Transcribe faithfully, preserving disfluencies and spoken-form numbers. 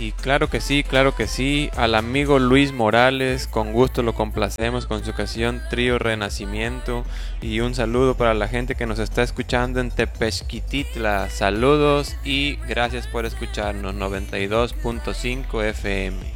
Y claro que sí, claro que sí, al amigo Luis Morales, con gusto lo complacemos con su canción Trío Renacimiento. Y un saludo para la gente que nos está escuchando en Tepezquititla. Saludos y gracias por escucharnos noventa y dos punto cinco F M.